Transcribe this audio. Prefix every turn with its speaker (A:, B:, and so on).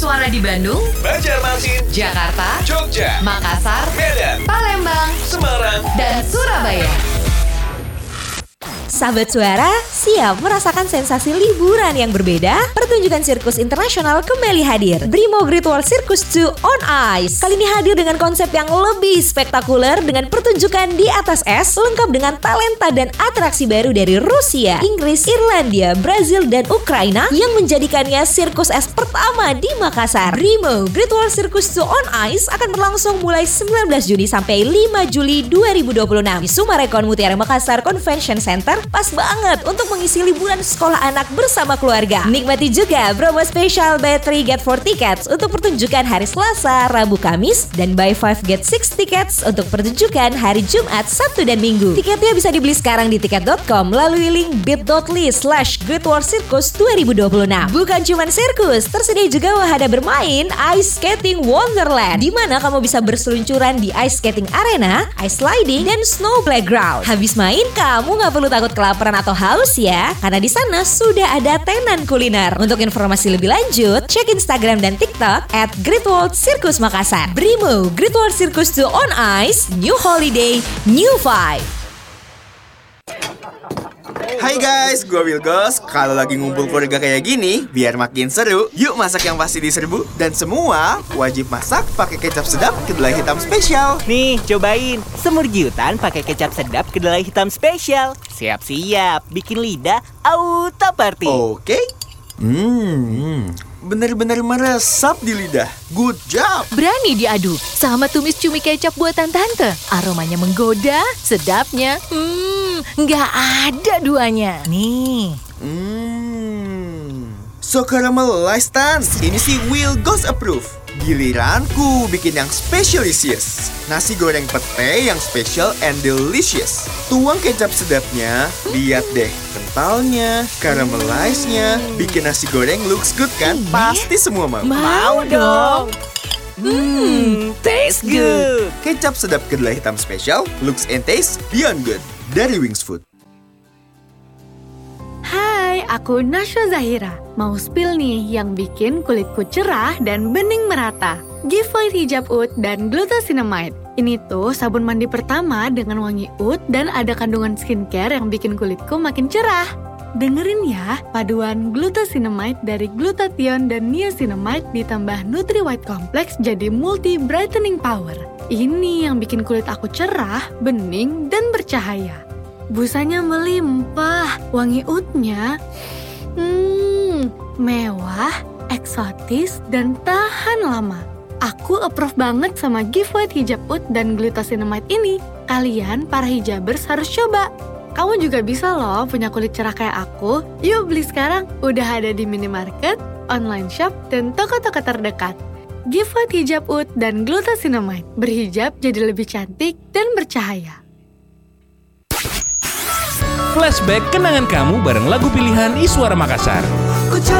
A: Suara di Bandung,
B: Banjarmasin,
A: Jakarta,
B: Jogja,
A: Makassar,
B: Medan,
A: Palembang,
B: Semarang,
A: dan Surabaya.
C: Sahabat Suara, siap merasakan sensasi liburan yang berbeda? Pertunjukan sirkus internasional kembali hadir. Brimo Great Wall Circus 2 on Ice. Kali ini hadir dengan konsep yang lebih spektakuler dengan pertunjukan di atas es, lengkap dengan talenta dan atraksi baru dari Rusia, Inggris, Irlandia, Brazil, dan Ukraina yang menjadikannya sirkus es pertama di Makassar. Brimo Great Wall Circus 2 on Ice akan berlangsung mulai 19 Juni sampai 5 Juli 2026 di Sumarekon Mutiara Makassar Convention Center. Pas banget untuk mengisi liburan sekolah anak bersama keluarga. Nikmati juga promo spesial buy 3 get 4 tickets untuk pertunjukan hari Selasa, Rabu, Kamis, dan buy 5 get 6 tickets untuk pertunjukan hari Jumat, Sabtu, dan Minggu. Tiketnya bisa dibeli sekarang di tiket.com melalui link bit.ly/GreatWallCircus2026. Bukan cuma sirkus, tersedia juga wahana bermain Ice Skating Wonderland, di mana kamu bisa berseluncuran di ice skating arena, ice sliding, dan snow playground. Habis main, kamu nggak perlu takut kelaparan atau haus ya, karena di sana sudah ada tenan kuliner. Untuk informasi lebih lanjut, cek Instagram dan TikTok @GreatWallCircus Makassar. Brimo Great Wall Circus 2 on Ice, New Holiday, New Vibe.
D: Hai guys, gue Wilgos. Kalau lagi ngumpul keluarga kayak gini, biar makin seru, yuk masak yang pasti diserbu. Dan semua wajib masak pakai kecap sedap kedelai hitam spesial.
E: Nih, cobain semur giutan pakai kecap sedap kedelai hitam spesial. Siap-siap, bikin lidah auto party.
D: Oke. Bener-bener meresap di lidah. Good job.
F: Berani diadu sama tumis cumi kecap buatan tante. Aromanya menggoda, sedapnya, nggak ada duanya. Nih.
D: So caramelized Tan. Ini sih Wilgos approve. Giliranku bikin yang specialisious. Nasi goreng pete yang special and delicious. Tuang kecap sedapnya, lihat deh kentalnya, caramelized-nya, bikin nasi goreng looks good kan? Pasti semua mau.
E: Mau dong. Taste good.
D: Kecap sedap kedelai hitam special, looks and taste beyond good. Dari Wings Food.
G: Hai, aku Nasya Zahira. Mau spill nih yang bikin kulitku cerah dan bening merata. Giveaway hijab oud dan glucosinamide. Ini tuh sabun mandi pertama dengan wangi oud dan ada kandungan skincare yang bikin kulitku makin cerah. Dengerin ya, paduan glucosinamide dari glutathione dan niacinamide ditambah Nutri White Complex jadi multi brightening power. Ini yang bikin kulit aku cerah, bening, dan bercahaya. Busanya melimpah, wangi oudnya mewah, eksotis, dan tahan lama. Aku approve banget sama giveaway hijab oud dan glucosinamide ini. Kalian para hijabers harus coba. Kamu juga bisa loh punya kulit cerah kayak aku. Yuk beli sekarang, udah ada di minimarket, online shop, dan toko-toko terdekat. Giveaway hijab oud dan glucosinamide. Berhijab jadi lebih cantik dan bercahaya.
H: Flashback kenangan kamu bareng lagu pilihan Iswara Makassar.